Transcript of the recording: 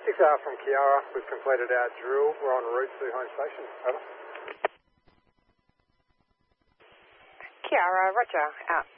6R from Kiara. We've completed our drill. We're en route to home station. Over. Kiara, roger. Out.